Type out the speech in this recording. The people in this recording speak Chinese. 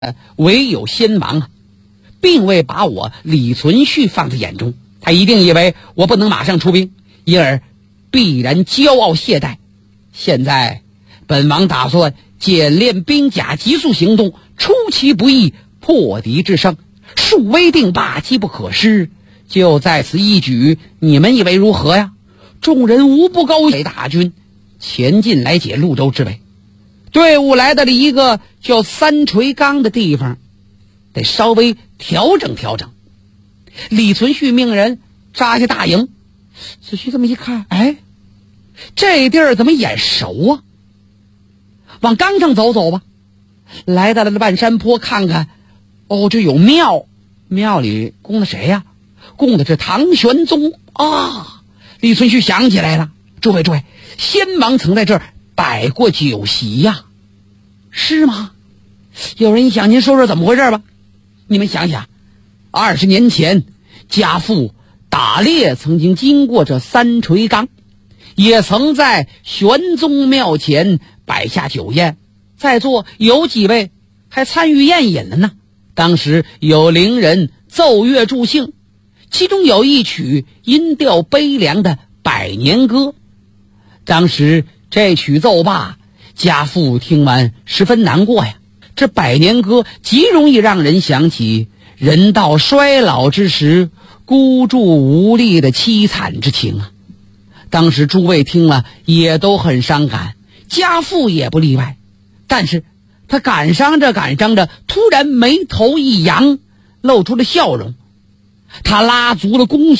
唯有先王并未把我李存勖放在眼中，他一定以为我不能马上出兵，因而必然骄傲懈怠。现在本王打算简练兵甲，急速行动，出其不意，破敌之胜，树威定霸，机不可失，就在此一举，你们以为如何呀？众人无不高兴，大军前进来解潞州之围。队伍来到了一个叫三垂岗的地方，得稍微调整调整。李存勖命人扎下大营，仔细这么一看，哎，这地儿怎么眼熟啊？往岗上走走吧。来到了半山坡，看看，哦，这有庙，庙里供的谁呀？供的是唐玄宗啊！李存勖想起来了，诸位，先王曾在这儿摆过酒席呀，是吗？有人一想，您说说怎么回事吧？你们想想，20年前家父打猎曾经经过这三垂岗，也曾在玄宗庙前摆下酒宴，在座有几位还参与宴饮了呢。当时有伶人奏乐助兴，其中有一曲音调悲凉的《百年歌》。当时这曲奏罢，家父听完十分难过呀。这《百年歌》极容易让人想起人到衰老之时孤注无力的凄惨之情啊。当时诸位听了也都很伤感，家父也不例外。但是他感伤着，突然眉头一扬，露出了笑容。他拉足了弓